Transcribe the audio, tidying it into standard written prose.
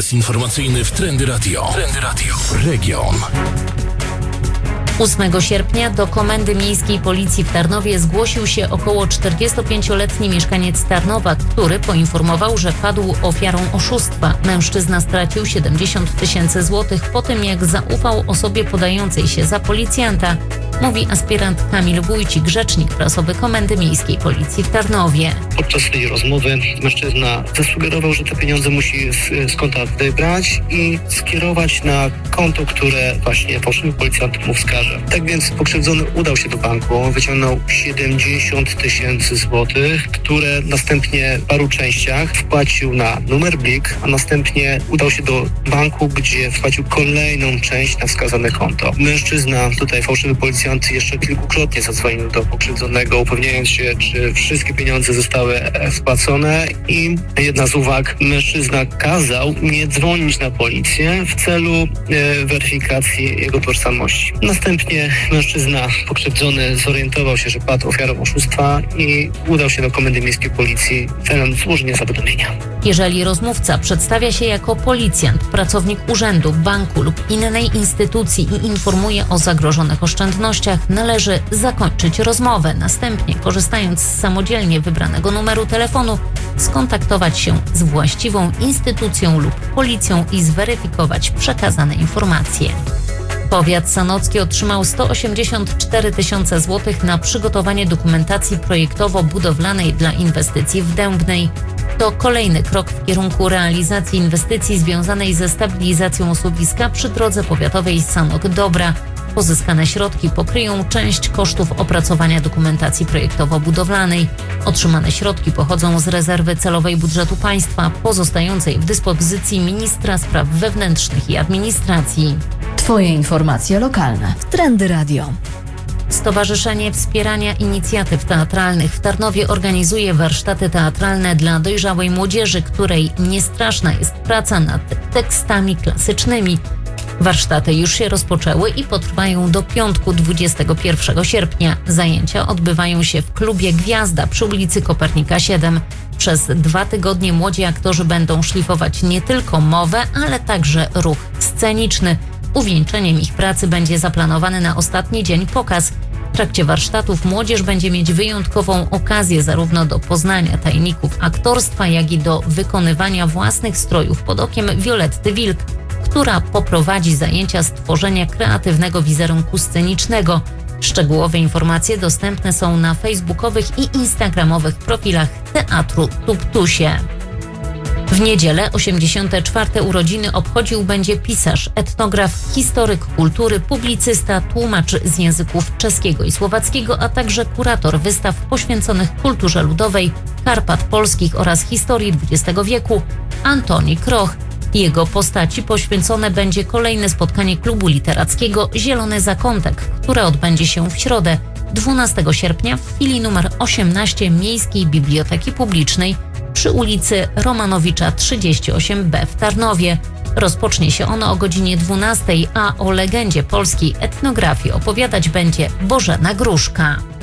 Ekspres informacyjny w Trendy Radio. Trendy Radio. Region. 8 sierpnia do Komendy Miejskiej Policji w Tarnowie zgłosił się około 45-letni mieszkaniec Tarnowa, który poinformował, że padł ofiarą oszustwa. Mężczyzna stracił 70 000 złotych po tym, jak zaufał osobie podającej się za policjanta, mówi aspirant Kamil Wójcik, rzecznik prasowy Komendy Miejskiej Policji w Tarnowie. Podczas tej rozmowy mężczyzna zasugerował, że te pieniądze musi z konta wybrać i skierować na konto, które właśnie fałszywy policjant mu wskaże. Tak więc pokrzywdzony udał się do banku, wyciągnął 70 000 złotych, które następnie w paru częściach wpłacił na numer BLIK, a następnie udał się do banku, gdzie wpłacił kolejną część na wskazane konto. Mężczyzna, tutaj fałszywy policjant, jeszcze kilkukrotnie zadzwonił do pokrzywdzonego, upewniając się, czy wszystkie pieniądze zostały spłacone, i jedna z uwag, mężczyzna kazał nie dzwonić na policję w celu weryfikacji jego tożsamości. Następnie mężczyzna pokrzywdzony zorientował się, że padł ofiarą oszustwa i udał się do Komendy Miejskiej Policji celem złożenia zawiadomienia. Jeżeli rozmówca przedstawia się jako policjant, pracownik urzędu, banku lub innej instytucji i informuje o zagrożonych oszczędnościach, należy zakończyć rozmowę. Następnie, korzystając z samodzielnie wybranego numeru telefonu, skontaktować się z właściwą instytucją lub policją i zweryfikować przekazane informacje. Powiat sanocki otrzymał 184 000 złotych na przygotowanie dokumentacji projektowo-budowlanej dla inwestycji w Dębnej. To kolejny krok w kierunku realizacji inwestycji związanej ze stabilizacją osuwiska przy drodze powiatowej Sanok-Dobra. Pozyskane środki pokryją część kosztów opracowania dokumentacji projektowo-budowlanej. Otrzymane środki pochodzą z rezerwy celowej budżetu państwa, pozostającej w dyspozycji ministra spraw wewnętrznych i administracji. Twoje informacje lokalne w Trendy Radio. Stowarzyszenie Wspierania Inicjatyw Teatralnych w Tarnowie organizuje warsztaty teatralne dla dojrzałej młodzieży, której niestraszna jest praca nad tekstami klasycznymi. Warsztaty już się rozpoczęły i potrwają do piątku 21 sierpnia. Zajęcia odbywają się w klubie Gwiazda przy ulicy Kopernika 7. Przez 2 tygodnie młodzi aktorzy będą szlifować nie tylko mowę, ale także ruch sceniczny. Uwieńczeniem ich pracy będzie zaplanowany na ostatni dzień pokaz. W trakcie warsztatów młodzież będzie mieć wyjątkową okazję zarówno do poznania tajników aktorstwa, jak i do wykonywania własnych strojów pod okiem Violetty Wilk, która poprowadzi zajęcia z tworzenia kreatywnego wizerunku scenicznego. Szczegółowe informacje dostępne są na facebookowych i instagramowych profilach Teatru Tuptusie. W niedzielę 84. urodziny obchodził będzie pisarz, etnograf, historyk kultury, publicysta, tłumacz z języków czeskiego i słowackiego, a także kurator wystaw poświęconych kulturze ludowej, Karpat Polskich oraz historii XX wieku, Antoni Kroch. Jego postaci poświęcone będzie kolejne spotkanie klubu literackiego Zielony Zakątek, które odbędzie się w środę 12 sierpnia w filii numer 18 Miejskiej Biblioteki Publicznej przy ulicy Romanowicza 38b w Tarnowie. Rozpocznie się ono o godzinie 12, a o legendzie polskiej etnografii opowiadać będzie Bożena Gruszka.